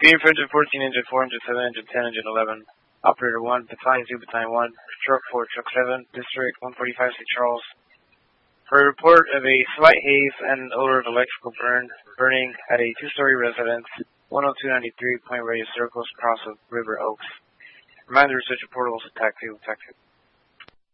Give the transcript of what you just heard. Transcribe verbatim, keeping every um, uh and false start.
Green for engine fourteen, engine four, engine seven, engine ten, engine eleven. Operator one, Battalion two, Battalion one, Truck four, Truck seven, District one forty-five, Saint Charles. For a report of a slight haze and an odor of electrical burn burning at a two-story residence, one oh two ninety-three Point Radio Circles, across of River Oaks. Reminder, such report was attack two, attack two.